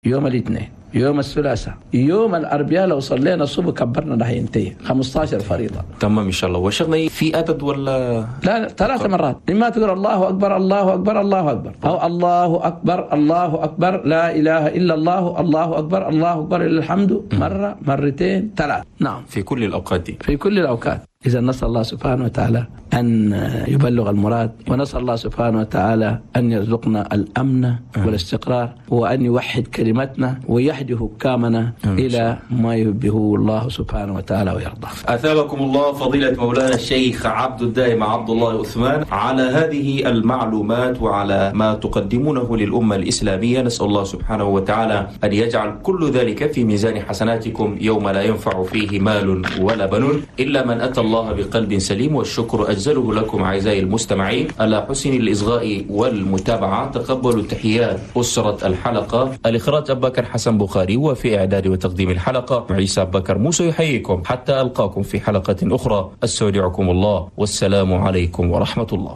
يوم الاثنين، يوم الثلاثاء، يوم الاربعاء لو صلينا الصبح كبرنا ده هينتهي 15 فريضه. تمام ان شاء الله. وشيخنا في عدد ولا؟ لا 3 مرات، اما تقول الله اكبر الله اكبر الله اكبر، او الله اكبر الله اكبر لا اله الا الله الله اكبر الله اكبر لله الحمد، مره مرتين 3. نعم، في كل الاوقات دي. في كل الاوقات. إذا نسأل الله سبحانه وتعالى أن يبلغ المراد، ونسأل الله سبحانه وتعالى أن يرزقنا الأمن والاستقرار، وأن يوحد كلمتنا ويهدي حكامنا إلى ما يحبه الله سبحانه وتعالى ويرضى. أثابكم الله فضيلة مولانا الشيخ عبد الدائم عبد الله عثمان على هذه المعلومات وعلى ما تقدمونه للأمة الإسلامية. نسأل الله سبحانه وتعالى أن يجعل كل ذلك في ميزان حسناتكم يوم لا ينفع فيه مال ولا بنون إلا من أتى الله بقلب سليم. والشكر أجزله لكم أعزائي المستمعين على حسن الإصغاء والمتابعة. تقبلوا تحيات أسرة الحلقة، الإخراج أبو بكر حسن بخاري، وفي إعداد وتقديم الحلقة عيسى أبو بكر موسى. يحييكم حتى ألقاكم في حلقة أخرى. استودعكم الله والسلام عليكم ورحمة الله.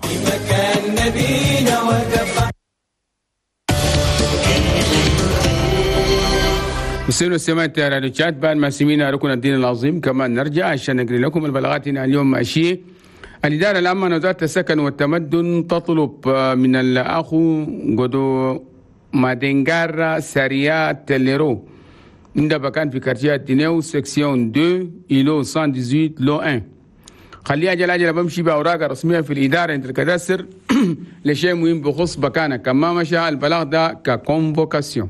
مسلمين السماء راديو تشات بعد ما سمينا ركن الدين العظيم. كمان نرجع عشان نقرأ لكم البلاغاتنا اليوم ماشية. الإدارة العامة لوزارة السكن والتمدن تطلب من الأخو قدو مادنغارا ساريا تليرو عند بكان في كارتيه دينيو سكسيون 2 إلو 118 لو 1 خليها جلاجل بمشي بأوراق رسمية في الإدارة عند الكداسر لشيء مهم بخص بكانك. كما مشى البلاغ ده ككونفوكاسيون.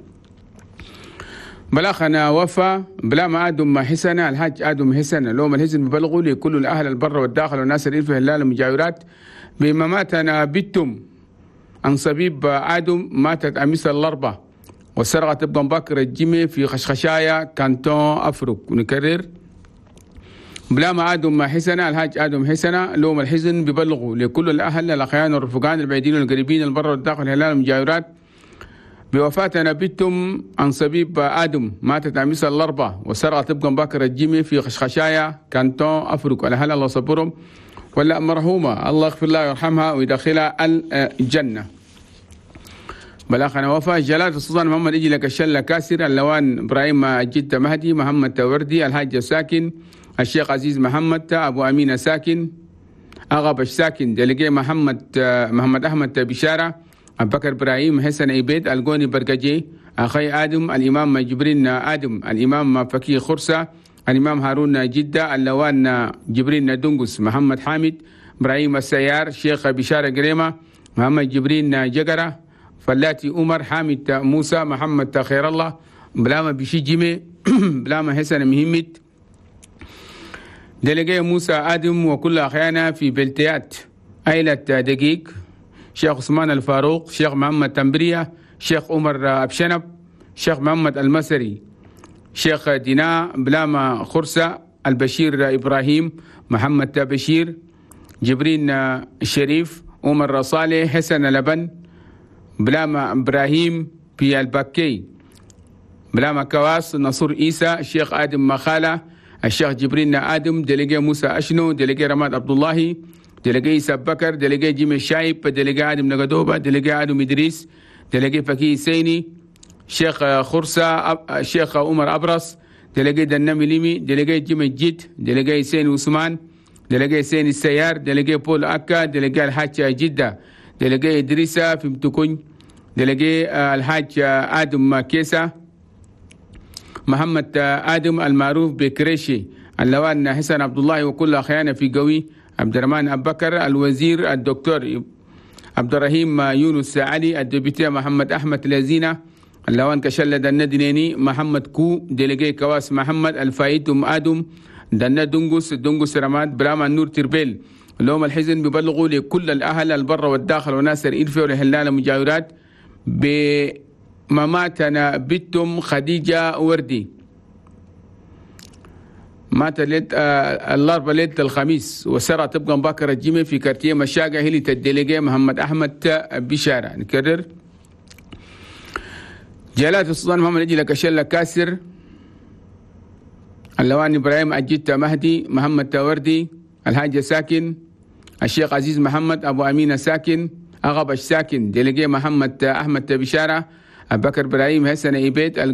بلاغنا وفى بلا ما آدم حسنة الحاج آدم حسنة لوم الحزن ببلغوا لكل الأهل البر والداخل والناس اللي في هلال المجاورات بما ماتنا بيتم عن صبيب آدم ماتت أمس الأربعاء وسرقت ابن بكر الجمي في خشخشايا كانتون أفريق. نكرر بلا ما آدم حسنة الحاج آدم حسنة لوم الحزن ببلغوا لكل الأهل الأخيان والرفقان البعيدين والقريبين البر والداخل هلال المجاورات بوفاة بيتم عن صبيب آدم ماتت أمس الأربعاء وسرقت ابن بكر الجمي في خشخشايا كانتون أفريق. الأهل الله صبرهم ولا مرحومة الله يغفر لها ويرحمها ويدخلها الجنة. بلاغنا وفاة جلالة السلطان محمد إجي لك الشلة كاسر اللوان إبراهيم جدة مهدي محمد توردي الحاج ساكن الشيخ عزيز محمد أبو أمينة ساكن أغبش ساكن دلقي محمد أحمد بشارة أبو بكر إبراهيم حسن عبيد القوني برقجي أخي آدم الإمام جبرين آدم الإمام فكي خرسة الإمام هارون جدة اللوان جبرين دنقس محمد حامد إبراهيم السيار شيخ بشارة قريمة محمد جبرين جقرة فلاتي عمر حامد موسى محمد خير الله بلاما بشي جيمي بلاما حسن مهمت دلقي موسى آدم وكل أخيانا في بلتيات عائلة دقيق شيخ عثمان الفاروق شيخ محمد تنبرية شيخ عمر أبشنب شيخ محمد المسري شيخ دينا بلاما خرسة البشير إبراهيم محمد بشير جبرين الشريف عمر صالح حسن لبن بلاما إبراهيم في البكي بلاما كواس نصر عيسى الشيخ آدم مخالة الشيخ جبرين آدم دلقي موسى أشنو دلقي رماد عبد الله دلقي سبكر دلقي جيمي الشايب دلقي آدم نقدوبة دلقي آدم إدريس دلقي فكي سيني شيخ خرسة شيخ عمر أبرص دلقي دنمي ليمي دلقي جيمي الجد دلقي سيني عثمان دلقي سيني السيار دلقي بول أكا دلقي الحاج جدة دلقي إدريسة في متكون دلقي الحاج آدم كيسة محمد آدم المعروف بكريشي اللوان حسن عبد الله وكل أخيانا في قوي عبد الرحمن أبو بكر الوزير الدكتور عبد الرحيم يونس علي الدبيتي محمد أحمد لازينة اللوان كشلة دنا دنيني محمد كو دلقي كواس محمد الفايد آدم دنا دنقس رماد براما نور تربيل اللهم الحزن ببلغوا لكل الأهل البر والداخل وناس الإلفي والهلال المجاورات بمماتنا بنتم خديجة وردي مات ليلة الأربعاء ليلة الخميس وسرى تبقى بكر الجيمي في كارتيه مشاقة هلي الدلقي محمد أحمد بشارة. نكرر جلالة السلطان محمد يجي لك شلة كاسر اللوان إبراهيم أجدة مهدي محمد توردي الحاج ساكن الشيخ عزيز محمد أبو أمينة ساكن أغبش ساكن دلقي محمد أحمد بشارة بكر إبراهيم هسن إيبيت